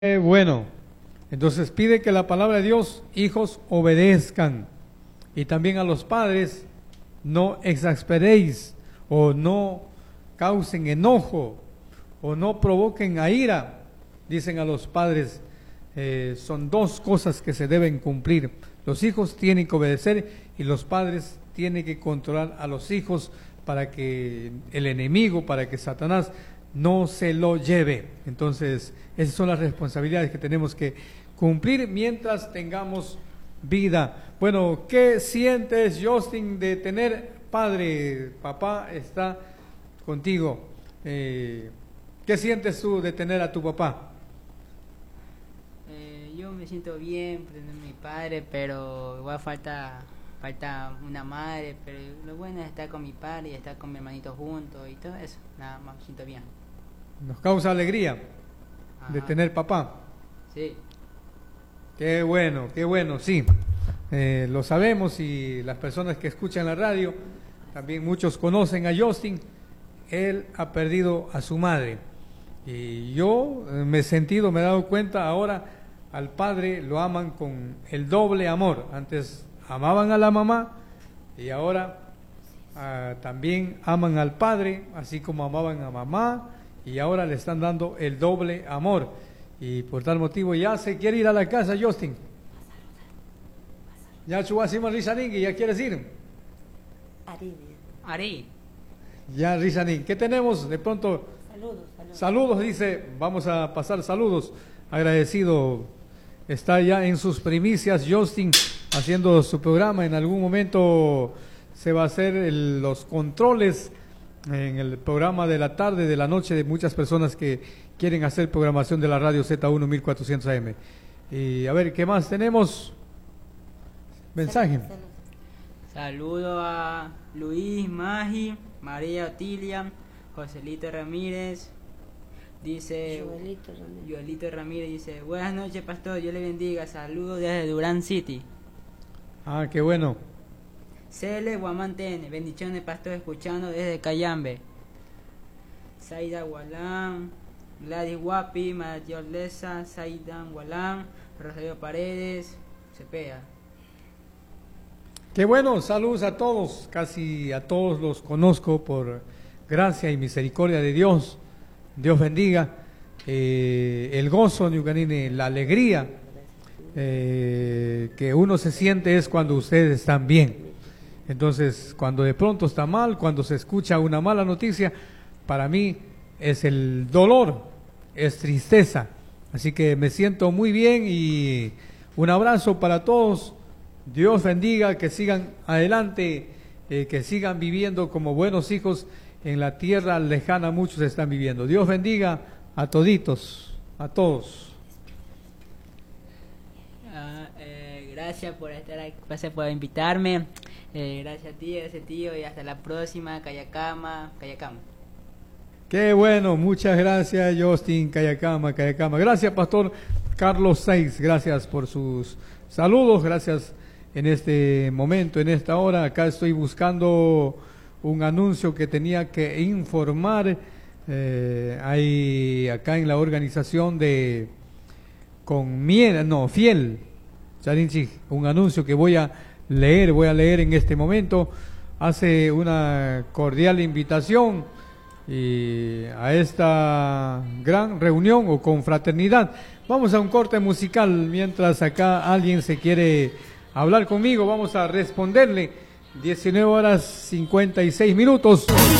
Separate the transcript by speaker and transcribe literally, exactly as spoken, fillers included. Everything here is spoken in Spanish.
Speaker 1: Eh, bueno, entonces pide que la palabra de Dios, hijos, obedezcan. Y también a los padres, no exasperéis o no causen enojo o no provoquen a ira. Dicen a los padres, eh, son dos cosas que se deben cumplir. Los hijos tienen que obedecer y los padres tienen que controlar a los hijos para que el enemigo, para que Satanás no se lo lleve. Entonces, esas son las responsabilidades que tenemos que cumplir mientras tengamos vida. Bueno, ¿qué sientes, Justin, de tener padre? Papá está contigo. Eh, ¿Qué sientes tú de tener a tu papá?
Speaker 2: Eh, yo me siento bien por tener a mi padre, pero igual falta falta una madre, pero lo bueno es estar con mi padre y estar con mi hermanito juntos y todo eso. Nada más me siento bien.
Speaker 1: Nos causa alegría de
Speaker 2: Ajá.
Speaker 1: tener papá.
Speaker 2: Sí.
Speaker 1: Qué bueno, qué bueno, sí. Eh, lo sabemos y las personas que escuchan la radio, también muchos conocen a Justin. Él ha perdido a su madre. Y yo eh, me he sentido, me he dado cuenta, ahora al padre lo aman con el doble amor. Antes amaban a la mamá y ahora ah, también aman al padre, así como amaban a mamá. Y ahora le están dando el doble amor. Y por tal motivo ya se quiere ir a la casa, Justin. Ya Chubasima Rizanín, ya quieres ir.
Speaker 3: Ari.
Speaker 2: Ari.
Speaker 1: Ya Rizanín, ¿qué tenemos? De pronto,
Speaker 3: Saludos, saludos.
Speaker 1: saludos, dice, vamos a pasar saludos. Agradecido, está ya en sus primicias Justin haciendo su programa. En algún momento se va a hacer el, los controles en el programa de la tarde, de la noche, de muchas personas que quieren hacer programación de la radio Z uno mil cuatrocientos A M. Y a ver, ¿qué más tenemos? Mensaje.
Speaker 3: Saludos, saludos.
Speaker 2: Saludo a Luis, Magi, María Otilia, Joselito Ramírez. Dice
Speaker 3: Joelito Ramírez.
Speaker 2: Joelito Ramírez dice, buenas noches, pastor, Dios le bendiga. Saludos desde Durán City.
Speaker 1: Ah, qué bueno.
Speaker 2: Cele Guamantene, bendiciones, pastor, escuchando desde Cayambe. Saida Gualán, Gladys Guapi, María Orlesa, Saidan Gualán, Rosario Paredes, Cepeda.
Speaker 1: Qué bueno, saludos a todos, casi a todos los conozco por gracia y misericordia de Dios. Dios bendiga. Eh, el gozo, Ñucanine, la alegría eh, que uno se siente es cuando ustedes están bien. Entonces, cuando de pronto está mal, cuando se escucha una mala noticia, para mí es el dolor, es tristeza. Así que me siento muy bien y un abrazo para todos. Dios bendiga, que sigan adelante, eh, que sigan viviendo como buenos hijos en la tierra lejana. Muchos están viviendo. Dios bendiga a toditos, a todos.
Speaker 2: Ah, eh, gracias por estar aquí, gracias por invitarme. Eh, gracias a ti, gracias tío, y hasta la próxima, Kayakama, Kayakama.
Speaker 1: Qué bueno, muchas gracias, Justin, Kayakama, Kayakama. Gracias, Pastor Carlos Saiz, gracias por sus saludos, gracias en este momento, en esta hora. Acá estoy buscando un anuncio que tenía que informar. Eh, hay acá en la organización de con miel, no, fiel, Charinchi, un anuncio que voy a leer, voy a leer en este momento. Hace una cordial invitación y a esta gran reunión o confraternidad. Vamos a un corte musical mientras acá alguien se quiere hablar conmigo. Vamos a responderle. diecinueve horas cincuenta y seis minutos.